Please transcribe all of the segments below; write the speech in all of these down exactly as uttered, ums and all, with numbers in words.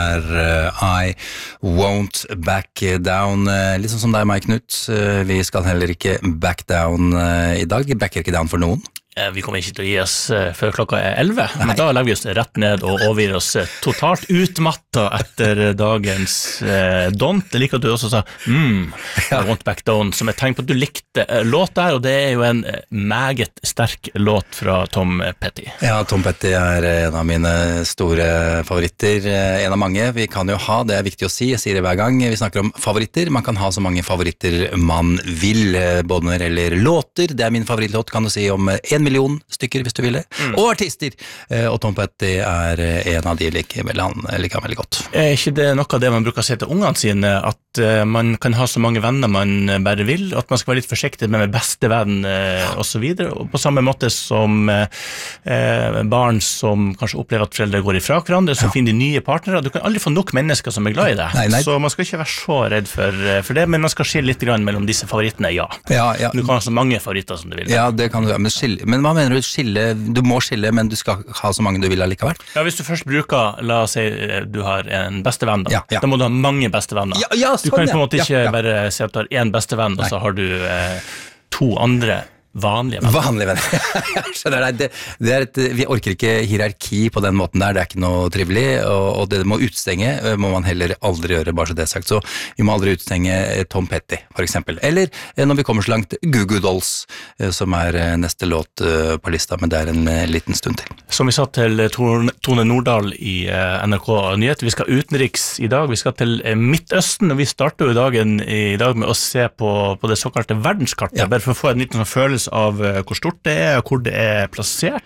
I won't back down. Litt sånn som deg, Mike Knut. Vi skal heller ikke back down i dag. Vi backer ikke down for noen. Vi kommer ikke til å gi oss før klokka er elleve, men da legger vi oss rett ned og overgir oss totalt utmattet etter dagens eh, dont. Jeg liker at du også sa mm, I won't back down, som et tegn på at du likte låt der, og det er jo en meget sterk låt fra Tom Petty. Ja, Tom Petty er en av mine store favoritter, en av mange. Vi kan jo ha, det er viktig å si, jeg sier det hver gang vi snakker om favoritter, man kan ha så mange favoritter man vil, både når det gjelder låter, det er min favorittlåt, kan du si, om en million stykker hvis du vil det, mm. og artister, og Tom Petty er en av de like, vel, han liker han veldig godt. Er ikke det noe av det man bruker å si til ungene sine, at uh, man kan ha så mange venner man bare vil, at man skal være litt forsiktig med, med bestevenn uh, og så videre, og på samme måte som uh, uh, barn som kanskje opplever at foreldre går ifra hverandre, så ja. Finner de nye partnere, du kan aldri få nok mennesker som er glad i det, nei, nei. Så man skal ikke være så redd for, for det, men man skal skille litt grann mellom disse favorittene, ja. Ja, ja. Du kan ha så mange favoritter som du vil. Ja, det kan du, men skille Men hva mener du skille? Du må skille, men du skal ha så mange du vil allikevel? Ja, hvis du først bruker, la oss si, du har en bestevenn da, ja, ja. Da må du ha mange bestevenner. Ja, ja, sånn, du kan på en måte ikke ja, ja. bare si at du har en bestevenn, og så har du eh, to andre vanlige venner. Vanlige venner, jeg skjønner deg. Det, det er et, vi orker ikke hierarki på den måten der, det er ikke noe trivelig, og, og det må utstenge, må man heller aldri gjøre, bare så det er sagt. Så vi må aldri utstenge Tom Petty, for eksempel. Eller når vi kommer så langt, Goo Goo Dolls, som er neste låt på lista, men det er en liten stund til. Som vi sa til Tone Nordahl i N R K Nyheter, vi skal utenriks i dag, vi skal til Midtøsten, og vi starter jo dagen i dag med å se på, på det såkalte verdenskartet, ja. Bare for å få en liten sånn følelse av hvor stort det er, og hvor det er plassert.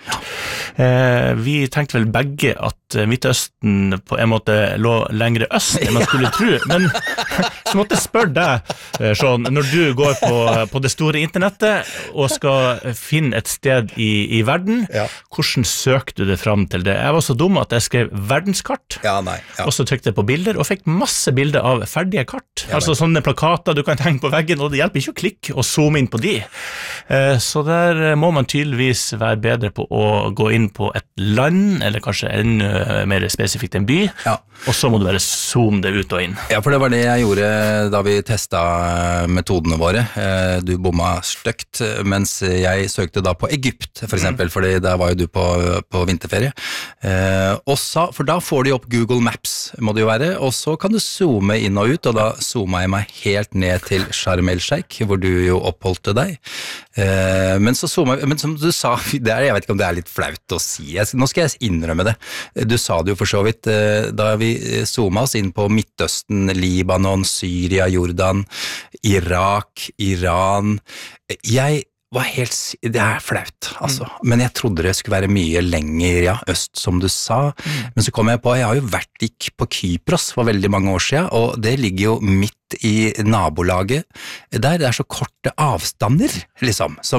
Eh, vi tenkte vel begge at Midtøsten på en måte lå lengre øst enn man skulle tro, men så måtte jeg spørre deg, Sean, når du går på, på det store internettet og skal finne et sted i, i verden, ja. Hvordan søkte du det fram til det? Jeg var så dum at jeg skrev verdenskart, ja, nei, ja. Og så trykte jeg på bilder, og fikk masse bilder av ferdige kart, ja, altså sånne plakater du kan henge på veggen, og det hjelper ikke å klikke og zoome inn på de. Eh, Så der må man tydeligvis være bedre på å gå inn på et land, eller kanskje enda mer spesifikt en by, ja. Og så må du bare zoome det ut og inn. Ja, for det var det jeg gjorde da vi testet metodene våre. Du bomma støkt, mens jeg søkte da på Egypt, for eksempel, mm. fordi der var jo du på, på vinterferie. Og så, for da får du opp Google Maps, må det jo være, og så kan du zoome inn og ut, og da zoomet jeg meg helt ned til Sharm el-Sheikh, hvor du jo oppholdte deg. Men så zooma, men som du sa, det er, jeg vet ikke om det er litt flaut å si, jeg, nå skal jeg innrømme det. Du sa det jo for så vidt, da vi zooma oss inn på Midtøsten, Libanon, Syria, Jordan, Irak, Iran. Jeg var helt, det er flaut, altså. Mm. Men jeg trodde det skulle være mye lenger, ja, øst, som du sa. Mm. Men så kom jeg på, jeg har jo vært på Kypros for veldig mange år siden, og det ligger jo midt i nabolaget der, det er så korte avstander, liksom, som